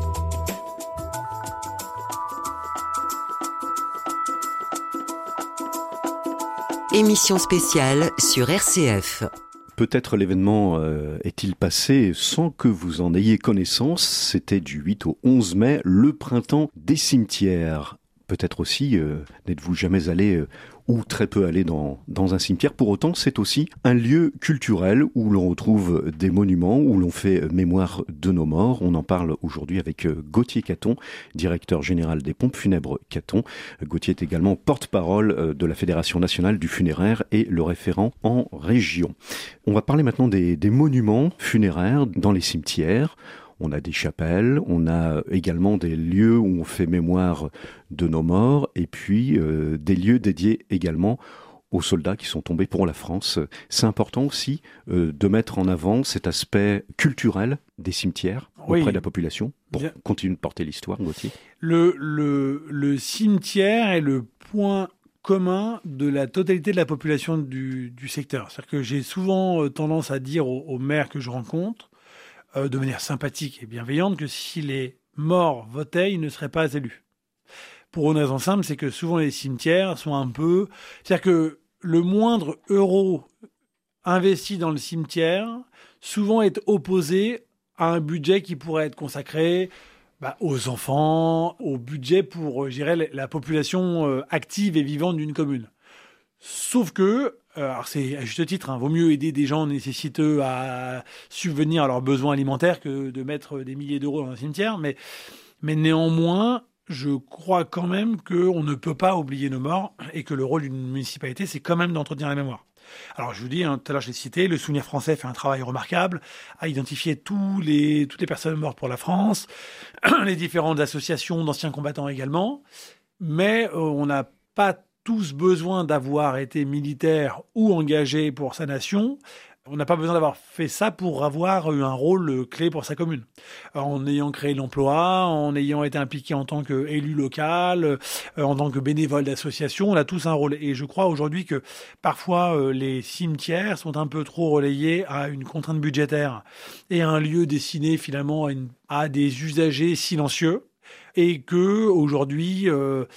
Émission spéciale sur RCF. Peut-être l'événement est-il passé sans que vous en ayez connaissance. C'était du 8 au 11 mai, le printemps des cimetières. Peut-être aussi n'êtes-vous jamais allé ou très peu allé dans un cimetière. Pour autant, c'est aussi un lieu culturel où l'on retrouve des monuments, où l'on fait mémoire de nos morts. On en parle aujourd'hui avec Gauthier Caton, directeur général des pompes funèbres Caton. Gauthier est également porte-parole de la Fédération nationale du funéraire et le référent en région. On va parler maintenant des monuments funéraires dans les cimetières. On a des chapelles, on a également des lieux où on fait mémoire de nos morts et puis des lieux dédiés également aux soldats qui sont tombés pour la France. C'est important aussi de mettre en avant cet aspect culturel des cimetières auprès de la population pour continuer de porter l'histoire, Gauthier. Le cimetière est le point commun de la totalité de la population du secteur. C'est-à-dire que j'ai souvent tendance à dire aux maires que je rencontre, de manière sympathique et bienveillante, que si les morts votaient, ils ne seraient pas élus. Pour une raison simple, c'est que souvent les cimetières sont un peu... C'est-à-dire que le moindre euro investi dans le cimetière, souvent est opposé à un budget qui pourrait être consacré aux enfants, au budget pour, je dirais, la population active et vivante d'une commune. Sauf que, alors c'est à juste titre, vaut mieux aider des gens nécessiteux à subvenir à leurs besoins alimentaires que de mettre des milliers d'euros dans un cimetière, mais néanmoins, je crois quand même qu'on ne peut pas oublier nos morts et que le rôle d'une municipalité, c'est quand même d'entretenir la mémoire. Alors je vous dis, tout à l'heure je l'ai cité, le Souvenir français fait un travail remarquable à identifier toutes les personnes mortes pour la France, les différentes associations d'anciens combattants également, mais on n'a pas tous besoin d'avoir été militaire ou engagé pour sa nation. On n'a pas besoin d'avoir fait ça pour avoir eu un rôle clé pour sa commune. En ayant créé l'emploi, en ayant été impliqué en tant qu'élu local, en tant que bénévole d'association, on a tous un rôle. Et je crois aujourd'hui que parfois les cimetières sont un peu trop relayés à une contrainte budgétaire et à un lieu destiné finalement à des usagers silencieux. Et que aujourd'hui,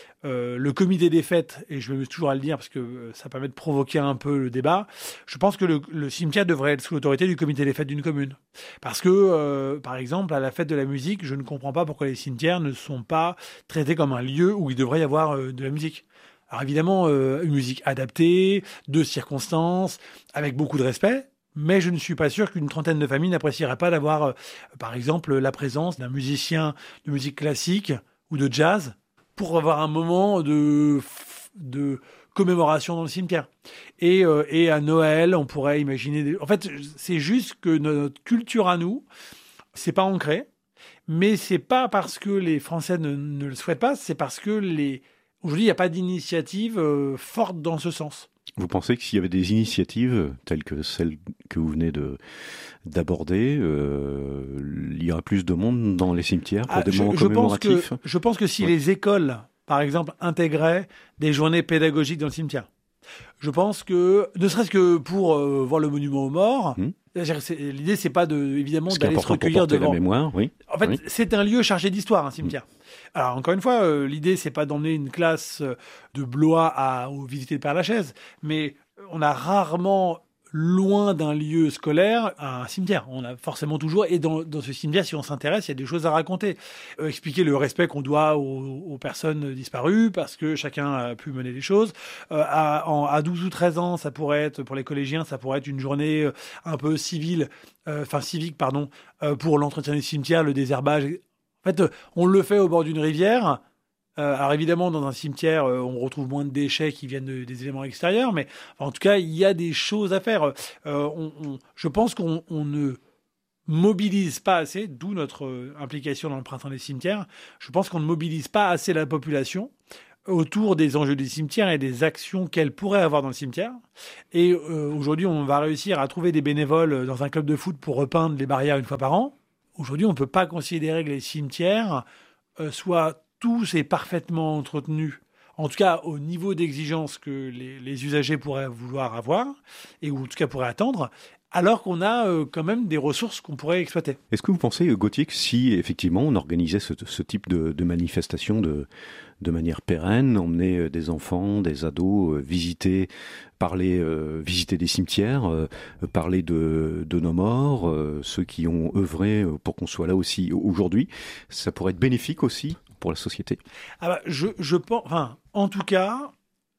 le comité des fêtes, et je vais toujours à le dire parce que ça permet de provoquer un peu le débat, je pense que le cimetière devrait être sous l'autorité du comité des fêtes d'une commune. Parce que, par exemple, à la fête de la musique, je ne comprends pas pourquoi les cimetières ne sont pas traités comme un lieu où il devrait y avoir de la musique. Alors évidemment, une musique adaptée, de circonstances, avec beaucoup de respect. Mais je ne suis pas sûr qu'une trentaine de familles n'apprécieraient pas d'avoir, par exemple, la présence d'un musicien de musique classique ou de jazz pour avoir un moment de commémoration dans le cimetière. Et à Noël, on pourrait imaginer... En fait, c'est juste que notre culture à nous, c'est pas ancré, mais c'est pas parce que les Français ne le souhaitent pas, c'est parce que aujourd'hui, il n'y a pas d'initiative forte dans ce sens. Vous pensez que s'il y avait des initiatives telles que celles que vous venez d'aborder, il y aura plus de monde dans les cimetières pour des moments commémoratifs ? Je pense que si les écoles, par exemple, intégraient des journées pédagogiques dans le cimetière, Je pense que, ne serait-ce que pour voir le monument aux morts, l'idée, c'est pas évidemment d'aller se recueillir devant. La mémoire, oui. En fait, c'est un lieu chargé d'histoire, un cimetière. Alors, encore une fois, l'idée, c'est pas d'emmener une classe de Blois à visiter le Père-Lachaise, mais on a rarement, loin d'un lieu scolaire, un cimetière. On a forcément toujours, et dans ce cimetière, si on s'intéresse, il y a des choses à raconter. Expliquer le respect qu'on doit aux personnes disparues, parce que chacun a pu mener des choses. À 12 ou 13 ans, ça pourrait être, pour les collégiens, ça pourrait être une journée un peu civique, pour l'entretien des cimetières, le désherbage. En fait, on le fait au bord d'une rivière. Alors évidemment, dans un cimetière, on retrouve moins de déchets qui viennent des éléments extérieurs, mais en tout cas, il y a des choses à faire. Je pense qu'on ne mobilise pas assez, d'où notre implication dans le printemps des cimetières. Je pense qu'on ne mobilise pas assez la population autour des enjeux des cimetières et des actions qu'elle pourrait avoir dans le cimetière. Et aujourd'hui, on va réussir à trouver des bénévoles dans un club de foot pour repeindre les barrières une fois par an. Aujourd'hui, on ne peut pas considérer que les cimetières soient tous et parfaitement entretenus, en tout cas au niveau d'exigence que les usagers pourraient vouloir avoir, et ou en tout cas pourraient attendre, alors qu'on a quand même des ressources qu'on pourrait exploiter. Est-ce que vous pensez, Gauthier, que si effectivement on organisait ce type de manifestation de manière pérenne, emmener des enfants, des ados, visiter des cimetières, parler de nos morts, ceux qui ont œuvré pour qu'on soit là aussi aujourd'hui, ça pourrait être bénéfique aussi pour la société? Je pense, en tout cas,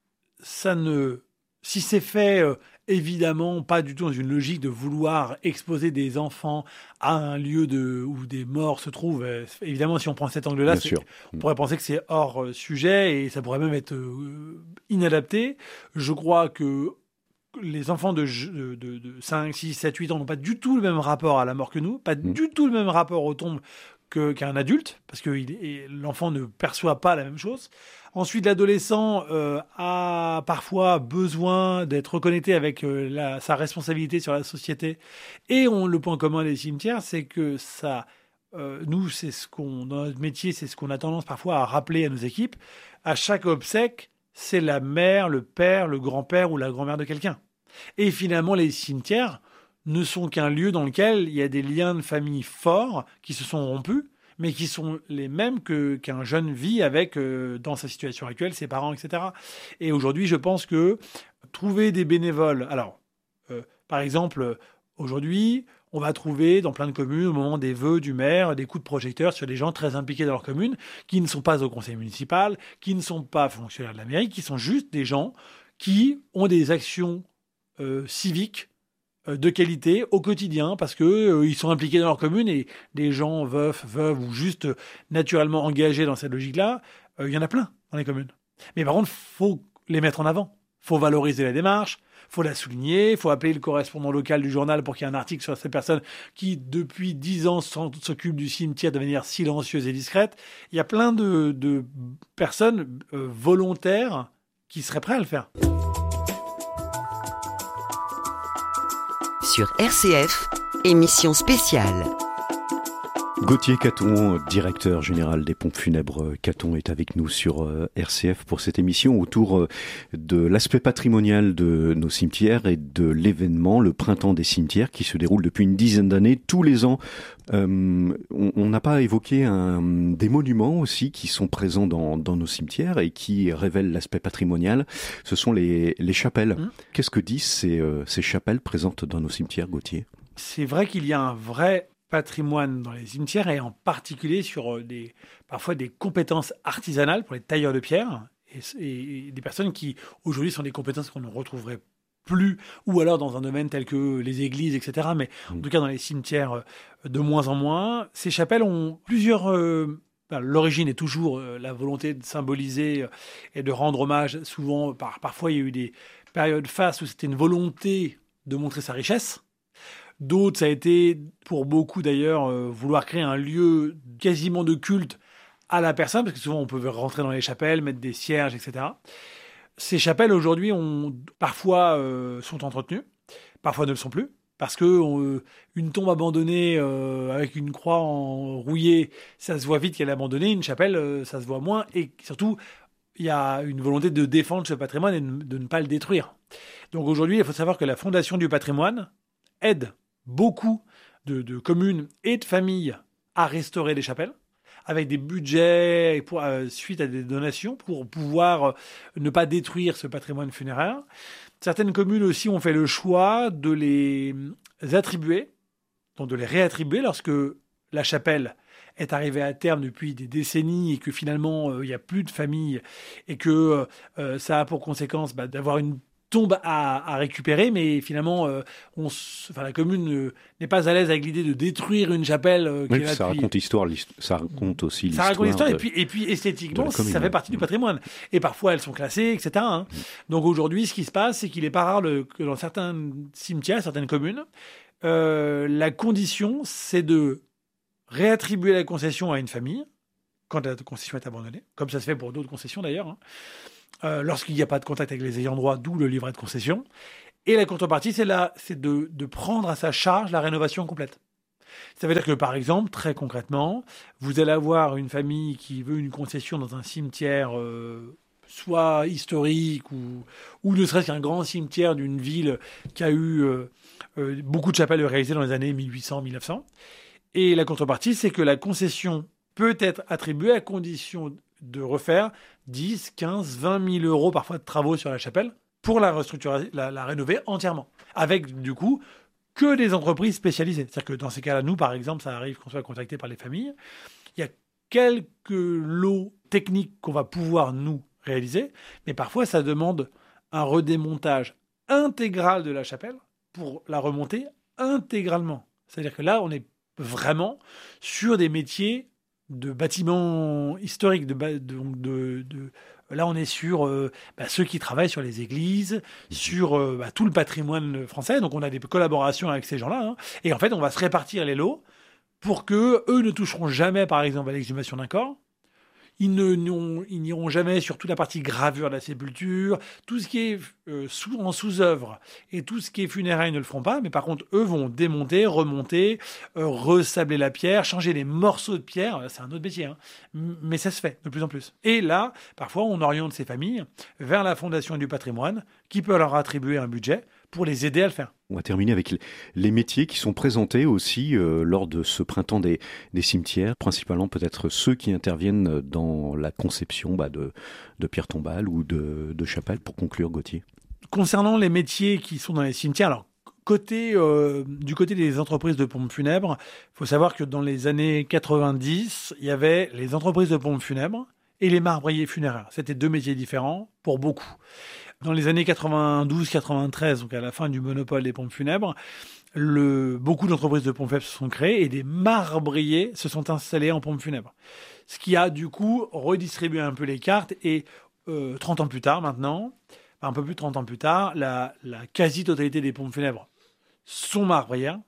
si c'est fait évidemment pas du tout dans une logique de vouloir exposer des enfants à un lieu où des morts se trouvent. Évidemment, si on prend cet angle-là, on pourrait penser que c'est hors sujet et ça pourrait même être inadapté. Je crois que les enfants de 5, 6, 7, 8 ans n'ont pas du tout le même rapport à la mort que nous, pas du tout le même rapport aux tombes qu'un adulte, parce que l'enfant ne perçoit pas la même chose. Ensuite, l'adolescent a parfois besoin d'être reconnecté avec sa responsabilité sur la société. Et le point commun des cimetières, c'est que nous, dans notre métier, c'est ce qu'on a tendance parfois à rappeler à nos équipes. À chaque obsèque, c'est la mère, le père, le grand-père ou la grand-mère de quelqu'un. Et finalement, les cimetières ne sont qu'un lieu dans lequel il y a des liens de famille forts qui se sont rompus, mais qui sont les mêmes qu'un jeune vit avec, dans sa situation actuelle, ses parents, etc. Et aujourd'hui, je pense que trouver des bénévoles... Alors, par exemple, aujourd'hui, on va trouver dans plein de communes, au moment des vœux du maire, des coups de projecteur sur des gens très impliqués dans leur commune, qui ne sont pas au conseil municipal, qui ne sont pas fonctionnaires de la mairie, qui sont juste des gens qui ont des actions civiques de qualité au quotidien parce que ils sont impliqués dans leur commune, et des gens veuves ou juste naturellement engagés dans cette logique-là, il y en a plein dans les communes. Mais par contre, faut les mettre en avant. Faut valoriser la démarche, faut la souligner, faut appeler le correspondant local du journal pour qu'il y ait un article sur ces personnes qui, depuis 10 ans, s'occupent du cimetière de manière silencieuse et discrète. Il y a plein de personnes volontaires qui seraient prêts à le faire. Sur RCF, émission spéciale. Gauthier Caton, directeur général des pompes funèbres Caton, est avec nous sur RCF pour cette émission autour de l'aspect patrimonial de nos cimetières et de l'événement, le Printemps des cimetières, qui se déroule depuis une dizaine d'années, tous les ans. On n'a pas évoqué des monuments aussi qui sont présents dans nos cimetières et qui révèlent l'aspect patrimonial. Ce sont les chapelles. Qu'est-ce que disent ces chapelles présentes dans nos cimetières, Gauthier? C'est vrai qu'il y a un vrai patrimoine dans les cimetières, et en particulier sur parfois des compétences artisanales pour les tailleurs de pierre et des personnes qui aujourd'hui sont des compétences qu'on ne retrouverait plus, ou alors dans un domaine tel que les églises, etc. Mais en tout cas dans les cimetières de moins en moins. Ces chapelles ont plusieurs... l'origine est toujours la volonté de symboliser et de rendre hommage. Souvent, parfois il y a eu des périodes fastes où c'était une volonté de montrer sa richesse. D'autres, ça a été, pour beaucoup d'ailleurs, vouloir créer un lieu quasiment de culte à la personne, parce que souvent on peut rentrer dans les chapelles, mettre des cierges, etc. Ces chapelles aujourd'hui parfois sont entretenues, parfois ne le sont plus, parce que une tombe abandonnée avec une croix rouillée, ça se voit vite qu'elle est abandonnée. Une chapelle, ça se voit moins, et surtout il y a une volonté de défendre ce patrimoine et de ne pas le détruire. Donc aujourd'hui, il faut savoir que la Fondation du patrimoine aide beaucoup de communes et de familles à restaurer les chapelles, avec des budgets suite à des donations pour pouvoir ne pas détruire ce patrimoine funéraire. Certaines communes aussi ont fait le choix de les attribuer, donc de les réattribuer lorsque la chapelle est arrivée à terme depuis des décennies et que finalement il n'y a plus de famille et que ça a pour conséquence d'avoir une tombe à récupérer, mais finalement, la commune n'est pas à l'aise avec l'idée de détruire une chapelle. Ça raconte aussi l'histoire. Ça raconte l'histoire, et puis esthétiquement, ça fait partie du patrimoine. Et parfois, elles sont classées, etc. Donc aujourd'hui, ce qui se passe, c'est qu'il n'est pas rare que dans certains cimetières, certaines communes, la condition, c'est de réattribuer la concession à une famille, quand la concession est abandonnée, comme ça se fait pour d'autres concessions d'ailleurs, lorsqu'il n'y a pas de contact avec les ayants droit, d'où le livret de concession. Et la contrepartie, c'est de prendre à sa charge la rénovation complète. Ça veut dire que, par exemple, très concrètement, vous allez avoir une famille qui veut une concession dans un cimetière soit historique ou ne serait-ce qu'un grand cimetière d'une ville qui a eu beaucoup de chapelles réalisées dans les années 1800-1900. Et la contrepartie, c'est que la concession peut être attribuée à condition de refaire 10, 15, 20 000 euros parfois de travaux sur la chapelle pour la restructurer, la rénover entièrement. Avec, du coup, que des entreprises spécialisées. C'est-à-dire que dans ces cas-là, nous, par exemple, ça arrive qu'on soit contacté par les familles. Il y a quelques lots techniques qu'on va pouvoir, nous, réaliser, mais parfois, ça demande un redémontage intégral de la chapelle pour la remonter intégralement. C'est-à-dire que là, on est vraiment sur des métiers de bâtiments historiques. Là, on est sur ceux qui travaillent sur les églises, sur tout le patrimoine français. Donc, on a des collaborations avec ces gens-là. Et en fait, on va se répartir les lots pour que eux ne toucheront jamais, par exemple, à l'exhumation d'un corps. Ils n'iront jamais sur toute la partie gravure de la sépulture, tout ce qui est en sous-œuvre et tout ce qui est funéraire, ils ne le feront pas. Mais par contre, eux vont démonter, remonter, ressabler la pierre, changer les morceaux de pierre. C'est un autre métier, mais ça se fait de plus en plus. Et là, parfois, on oriente ces familles vers la Fondation du patrimoine qui peut leur attribuer un budget pour les aider à le faire. On va terminer avec les métiers qui sont présentés aussi lors de ce printemps des cimetières, principalement peut-être ceux qui interviennent dans la conception de pierres tombales ou de chapelles, pour conclure, Gauthier. Concernant les métiers qui sont dans les cimetières, alors du côté des entreprises de pompes funèbres, il faut savoir que dans les années 90, il y avait les entreprises de pompes funèbres et les marbriers funéraires. C'était deux métiers différents pour beaucoup. Dans les années 92-93, donc à la fin du monopole des pompes funèbres, beaucoup d'entreprises de pompes funèbres se sont créées et des marbriers se sont installés en pompes funèbres. Ce qui a du coup redistribué un peu les cartes et 30 ans plus tard maintenant, un peu plus de 30 ans plus tard, la quasi-totalité des pompes funèbres sont marbrières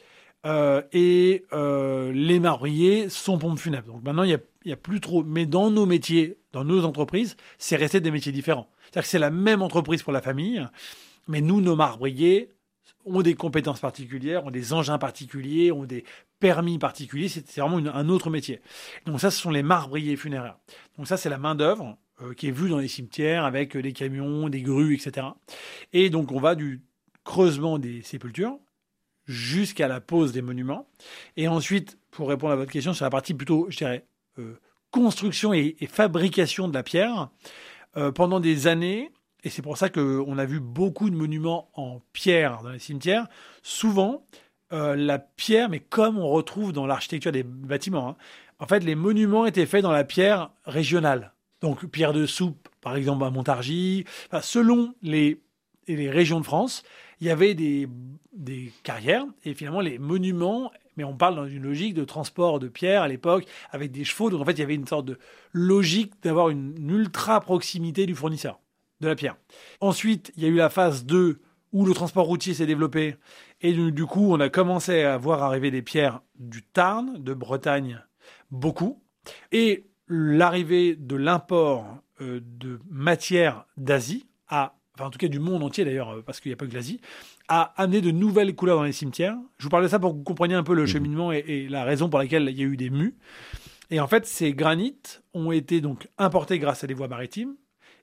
et les marbriers sont pompes funèbres. Donc maintenant, il y a plus trop. Mais dans nos métiers, dans nos entreprises, c'est resté des métiers différents. C'est-à-dire que c'est la même entreprise pour la famille, mais nous, nos marbriers ont des compétences particulières, ont des engins particuliers, ont des permis particuliers. C'est vraiment un autre métier. Donc ça, ce sont les marbriers funéraires. Donc ça, c'est la main-d'œuvre qui est vue dans les cimetières avec des camions, des grues, etc. Et donc, on va du creusement des sépultures jusqu'à la pose des monuments. Et ensuite, pour répondre à votre question, sur la partie plutôt, je dirais, construction et fabrication de la pierre, pendant des années, et c'est pour ça qu'on a vu beaucoup de monuments en pierre dans les cimetières, souvent, la pierre, mais comme on retrouve dans l'architecture des bâtiments, en fait, les monuments étaient faits dans la pierre régionale. Donc, pierre de soupe, par exemple, à Montargis. Enfin, selon les régions de France, il y avait des carrières, et finalement, les monuments, mais on parle dans une logique de transport de pierre à l'époque, avec des chevaux. Donc, en fait, il y avait une sorte de logique d'avoir une ultra proximité du fournisseur de la pierre. Ensuite, il y a eu la phase 2, où le transport routier s'est développé, et du coup, on a commencé à voir arriver des pierres du Tarn, de Bretagne, beaucoup, et l'arrivée de l'import de matières d'Asie, en tout cas du monde entier d'ailleurs, parce qu'il n'y a pas que l'Asie, a amené de nouvelles couleurs dans les cimetières. Je vous parle de ça pour que vous compreniez un peu le cheminement et la raison pour laquelle il y a eu des mues. Et en fait, ces granites ont été donc importés grâce à des voies maritimes,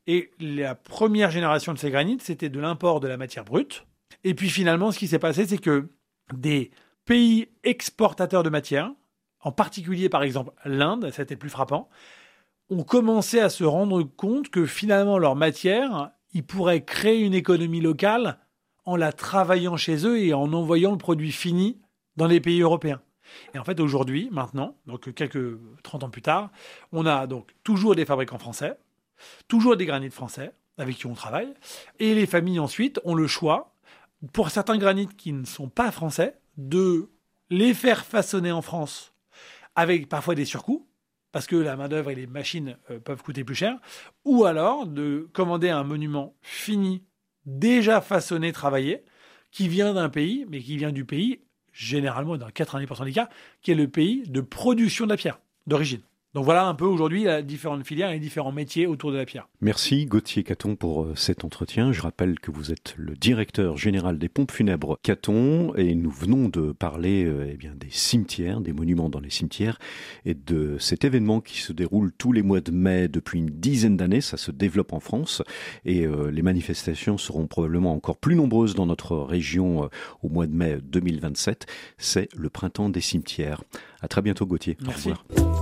Et la première génération de ces granites, c'était de l'import de la matière brute. Et puis finalement, ce qui s'est passé, c'est que des pays exportateurs de matière, en particulier par exemple l'Inde, c'était le plus frappant, ont commencé à se rendre compte que finalement leur matière, ils pourraient créer une économie locale en la travaillant chez eux et en envoyant le produit fini dans les pays européens. Et en fait, aujourd'hui, maintenant, donc quelques 30 ans plus tard, on a donc toujours des fabricants français, toujours des granites français avec qui on travaille, et les familles ensuite ont le choix, pour certains granites qui ne sont pas français, de les faire façonner en France avec parfois des surcoûts, parce que la main-d'œuvre et les machines peuvent coûter plus cher, ou alors de commander un monument fini, déjà façonné, travaillé, qui vient d'un pays, mais qui vient du pays, généralement dans 90% des cas, qui est le pays de production de la pierre, d'origine. Donc voilà un peu aujourd'hui les différentes filières et les différents métiers autour de la pierre. Merci Gauthier Caton pour cet entretien. Je rappelle que vous êtes le directeur général des pompes funèbres Caton et nous venons de parler des cimetières, des monuments dans les cimetières et de cet événement qui se déroule tous les mois de mai depuis une dizaine d'années. Ça se développe en France et les manifestations seront probablement encore plus nombreuses dans notre région au mois de mai 2027. C'est le printemps des cimetières. À très bientôt Gauthier. Merci. Au revoir.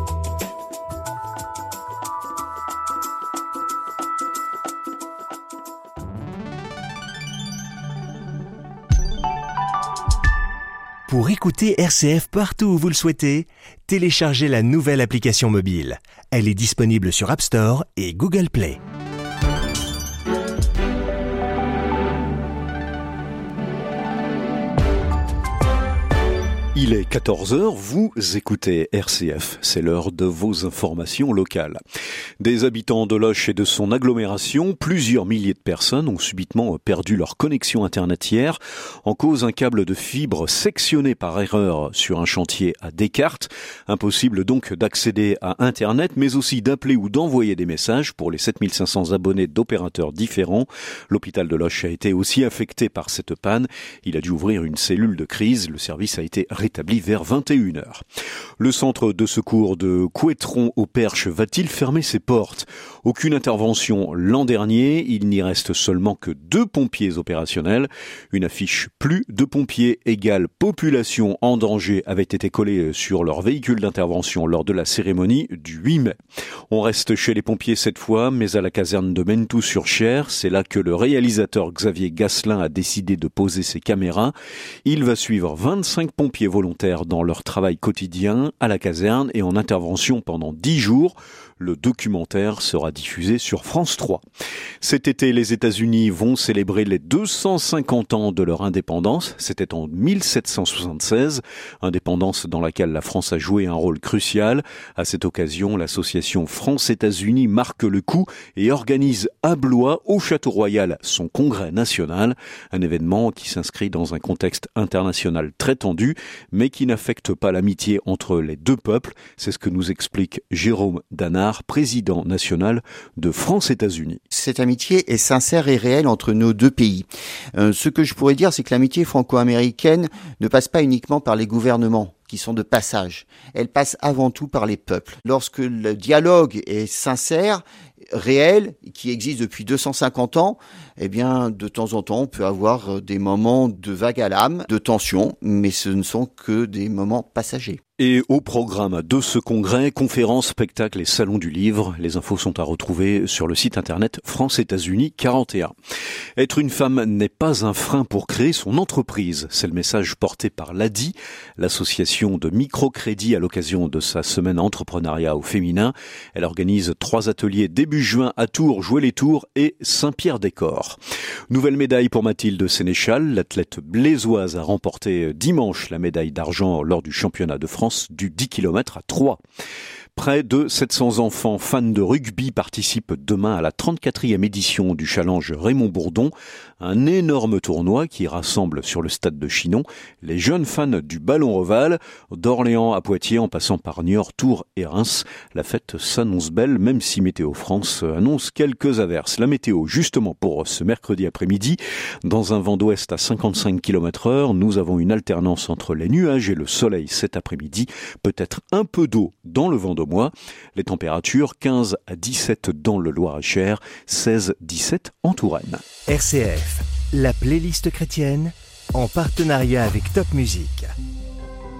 Pour écouter RCF partout où vous le souhaitez, téléchargez la nouvelle application mobile. Elle est disponible sur App Store et Google Play. Il est 14h, vous écoutez RCF, c'est l'heure de vos informations locales. Des habitants de Loches et de son agglomération, plusieurs milliers de personnes ont subitement perdu leur connexion internet hier. En cause, un câble de fibre sectionné par erreur sur un chantier à Descartes. Impossible donc d'accéder à internet, mais aussi d'appeler ou d'envoyer des messages pour les 7500 abonnés d'opérateurs différents. L'hôpital de Loches a été aussi affecté par cette panne. Il a dû ouvrir une cellule de crise. Le service a été rétabli vers 21h. Le centre de secours de Couëtron au Perche va-t-il fermer ses portes ? Aucune intervention l'an dernier, il n'y reste seulement que 2 pompiers opérationnels. Une affiche « Plus de pompiers égale population en danger » avait été collée sur leur véhicule d'intervention lors de la cérémonie du 8 mai. On reste chez les pompiers cette fois, mais à la caserne de Mentou-sur-Cher, c'est là que le réalisateur Xavier Gasselin a décidé de poser ses caméras. Il va suivre 25 pompiers volontaires dans leur travail quotidien à la caserne et en intervention pendant 10 jours. Le documentaire sera diffusé sur France 3. Cet été, les États-Unis vont célébrer les 250 ans de leur indépendance. C'était en 1776, indépendance dans laquelle la France a joué un rôle crucial. À cette occasion, l'association France-États-Unis marque le coup et organise à Blois, au Château Royal, son congrès national. Un événement qui s'inscrit dans un contexte international très tendu, mais qui n'affecte pas l'amitié entre les deux peuples. C'est ce que nous explique Jérôme Danard, président national de France-États-Unis. Cette amitié est sincère et réelle entre nos deux pays. Ce que je pourrais dire, c'est que l'amitié franco-américaine ne passe pas uniquement par les gouvernements qui sont de passage. Elle passe avant tout par les peuples. Lorsque le dialogue est sincère, réel, qui existe depuis 250 ans, eh bien, de temps en temps, on peut avoir des moments de vague à l'âme, de tension, mais ce ne sont que des moments passagers. Et au programme de ce congrès, conférences, spectacles et salons du livre. Les infos sont à retrouver sur le site internet France-États-Unis 41. Être une femme n'est pas un frein pour créer son entreprise. C'est le message porté par l'ADI, l'association de microcrédit à l'occasion de sa semaine entrepreneuriat au féminin. Elle organise 3 ateliers début juin à Tours, Joué-les-Tours et Saint-Pierre-des-Corps. Nouvelle médaille pour Mathilde Sénéchal. L'athlète blésoise a remporté dimanche la médaille d'argent lors du championnat de France du 10 km à 3. Près de 700 enfants fans de rugby participent demain à la 34e édition du challenge Raymond Bourdon, un énorme tournoi qui rassemble sur le stade de Chinon les jeunes fans du ballon ovale, d'Orléans à Poitiers en passant par Niort, Tours et Reims. La fête s'annonce belle, même si Météo France annonce quelques averses. La météo, justement pour ce mercredi après-midi, dans un vent d'ouest à 55 km/h, nous avons une alternance entre les nuages et le soleil cet après-midi, peut-être un peu d'eau dans le vent d'ouest. mois. Les températures 15 à 17 dans le Loir-et-Cher, 16-17 en Touraine. RCF, la playlist chrétienne, en partenariat avec Top Music.